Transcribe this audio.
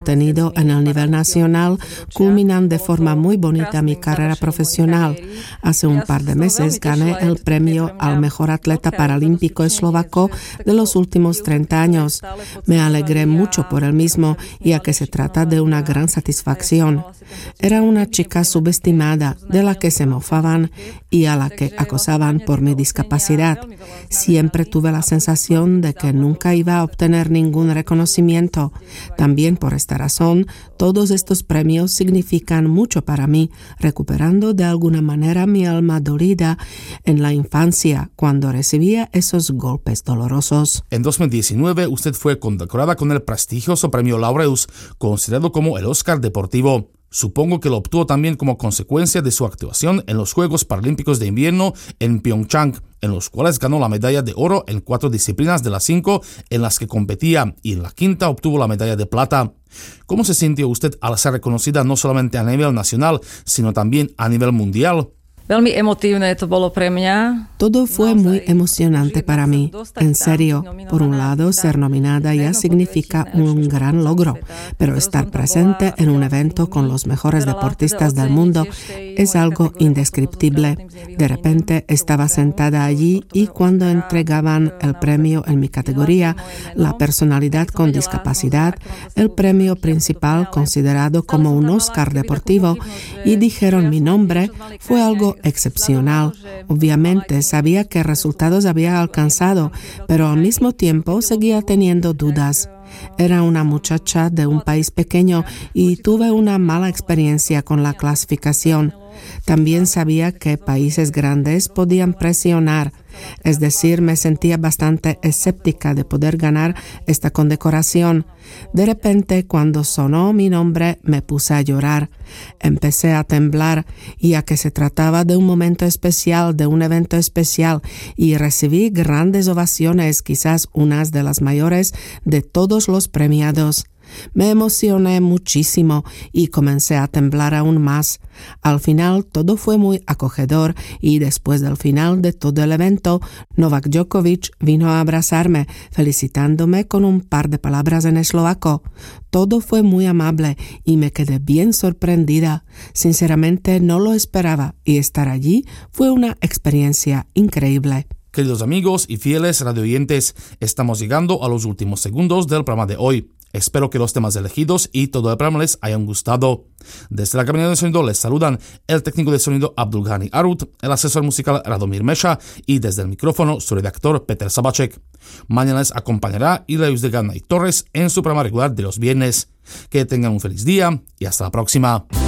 obtenido en el nivel nacional culminan de forma muy bonita mi carrera profesional. Hace un par de meses gané el premio al mejor atleta paralímpico eslovaco de los últimos 30 años. Me alegré mucho por el mismo, ya que se trata de una gran satisfacción. Era una chica subestimada, de la que se mofaban y a la que acosaban por mi discapacidad. Siempre tuve la sensación de que nunca iba a obtener ningún reconocimiento. También por esta razón, todos estos premios significan mucho para mí, recuperando de alguna manera mi alma dolida en la infancia cuando recibía esos golpes dolorosos. En 2019, usted fue condecorada con el prestigioso premio Laureus, considerado como el Oscar deportivo. Supongo que lo obtuvo también como consecuencia de su actuación en los Juegos Paralímpicos de Invierno en Pyeongchang, en los cuales ganó la medalla de oro en 4 disciplinas de las 5 en las que competía y en la quinta obtuvo la medalla de plata. ¿Cómo se sintió usted al ser reconocida no solamente a nivel nacional, sino también a nivel mundial? Veľmi emotívne to bolo pre mňa. Todo fue muy emocionante para mí. En serio, por un lado, ser nominada ya significa un gran logro, pero estar presente en un evento con los mejores deportistas del mundo es algo indescriptible. De repente estaba sentada allí y cuando entregaban el premio en mi categoría, la personalidad con discapacidad, el premio principal considerado como un Oscar deportivo, y dijeron mi nombre, fue algo excepcional. Obviamente sabía qué resultados había alcanzado, pero al mismo tiempo seguía teniendo dudas. Era una muchacha de un país pequeño y tuve una mala experiencia con la clasificación. También sabía que países grandes podían presionar. Es decir, me sentía bastante escéptica de poder ganar esta condecoración. De repente, cuando sonó mi nombre, me puse a llorar. Empecé a temblar, ya que se trataba de un momento especial, de un evento especial, y recibí grandes ovaciones, quizás unas de las mayores de todos los premiados. Me emocioné muchísimo y comencé a temblar aún más. Al final todo fue muy acogedor y después del final de todo el evento, Novak Djokovic vino a abrazarme, felicitándome con un par de palabras en eslovaco. Todo fue muy amable y me quedé bien sorprendida. Sinceramente no lo esperaba y estar allí fue una experiencia increíble. Queridos amigos y fieles radioyentes, estamos llegando a los últimos segundos del programa de hoy. Espero que los temas elegidos y todo el programa les hayan gustado. Desde la cabina de sonido les saludan el técnico de sonido Abdulghani Arut, el asesor musical Radomir Meša y desde el micrófono su redactor Peter Sabacek. Mañana les acompañará Ileus de Gana y Torres en su programa regular de los viernes. Que tengan un feliz día y hasta la próxima.